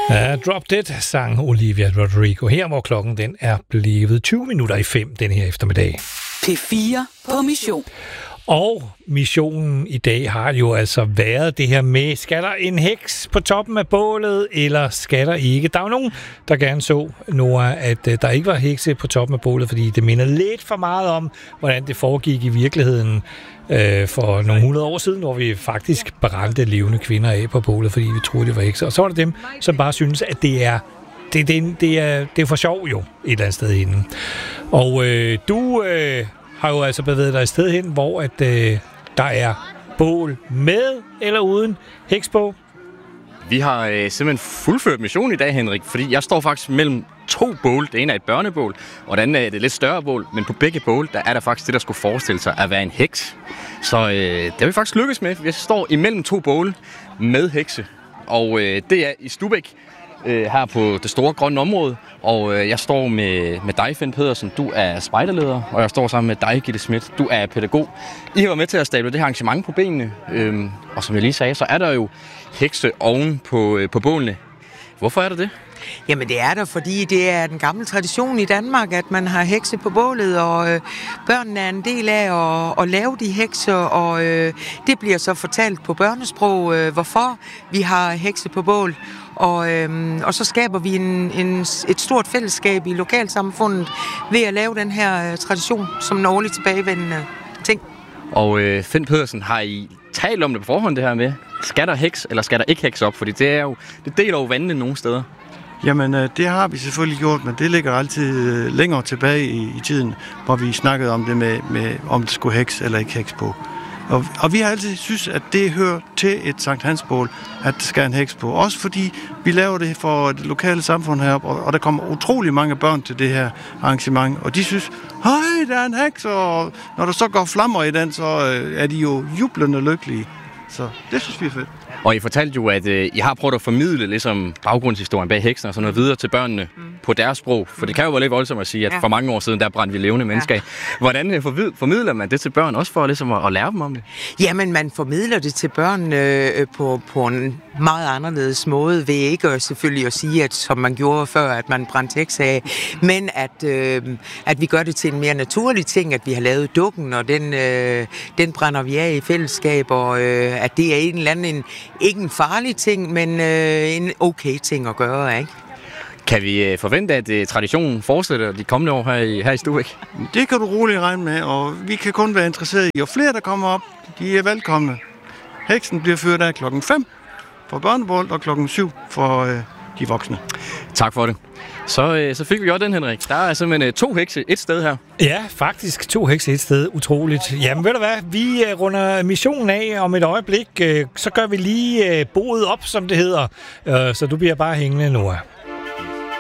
Drop Dead sang Olivia Rodrigo her, hvor klokken den er blevet 20 minutter i 5 den her eftermiddag. P4 på mission. Og missionen i dag har jo altså været det her med, skal der en heks på toppen af bålet, eller skal der ikke? Der er jo nogen, der gerne så, Nora, at der ikke var hekse på toppen af bålet, fordi det minder lidt for meget om, hvordan det foregik i virkeligheden for nogle 100 år siden, hvor vi faktisk brændte levende kvinder af på bålet, fordi vi troede, det var hekse. Og så var der dem, som bare synes, at det er for sjov jo, et eller andet sted inden. Og du har jo altså bevæget dig et sted hen, hvor at, der er bål med eller uden heks på. Vi har simpelthen fuldført missionen i dag, Henrik, fordi jeg står faktisk mellem to bål. Det ene er et børnebål, og det andet er et lidt større bål. Men på begge bål, der er der faktisk det, der skulle forestille sig at være en heks. Så det har vi faktisk lykkes med. Jeg står imellem to bål med hekse, og det er i Stubæk, her på det store grønne område. Og jeg står med dig, Finn Pedersen. Du er spejderleder, og jeg står sammen med dig, Gitte Schmidt. Du er pædagog. I har været med til at stable det her arrangement på benene. Og som jeg lige sagde, så er der jo hekse oven på bålene. Hvorfor er der det? Jamen det er der, fordi det er den gamle tradition i Danmark, at man har hekse på bålet, og børnene er en del af at lave de hekse, og det bliver så fortalt på børnesprog, hvorfor vi har hekse på bål. Og så skaber vi et stort fællesskab i lokalsamfundet ved at lave den her tradition som en årligt tilbagevendende ting. Og Finn Pedersen, har I talt om det på forhånd, det her med, skal der heks eller skal der ikke heks op? Fordi det deler jo vandene nogle steder. Jamen, det har vi selvfølgelig gjort, men det ligger altid længere tilbage i tiden, hvor vi snakkede om det med om det skulle heks eller ikke heks på. Og vi har altid synes, at det hører til et Sankt Hans-bål, at der skal en heks på. Også fordi vi laver det for det lokale samfund heroppe, og der kommer utrolig mange børn til det her arrangement, og de synes, hej, der er en heks, og når der så går flammer i den, så er de jo jublende lykkelige. Så det synes vi er fedt. Og I fortalte jo, at I har prøvet at formidle ligesom baggrundshistorien bag heksen og sådan noget videre til børnene på deres sprog. For det kan jo være lidt voldsomt at sige, at for mange år siden, der brændte vi levende mennesker af. Hvordan formidler man det til børn, også for ligesom at lære dem om det? Jamen, man formidler det til børn på en meget anderledes måde, ved ikke selvfølgelig at sige, at som man gjorde før, at man brændte heks af, men at vi gør det til en mere naturlig ting, at vi har lavet dukken, og den brænder vi af i fællesskab, og at det er en eller anden ikke en farlig ting, men en okay ting at gøre, ikke? Kan vi forvente, at traditionen fortsætter de kommende år her i Stubæk? Det kan du roligt regne med, og vi kan kun være interesserede i, og flere, der kommer op, de er velkomne. Heksen bliver fyret af 5:00 for børnebål og 7:00 for de voksne. Tak for det. Så fik vi jo den, Henrik. Der er simpelthen 2 hekse et sted her. Ja, faktisk 2 hekse et sted. Utroligt. Jamen ved du hvad, vi runder missionen af om et øjeblik. Så gør vi lige boet op, som det hedder. Så du bliver bare hængende, Nora.